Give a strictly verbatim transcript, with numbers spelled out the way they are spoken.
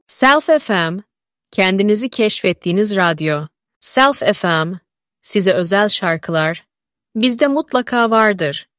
Self F M, kendinizi keşfettiğiniz radyo. Self F M, size özel şarkılar, bizde mutlaka vardır.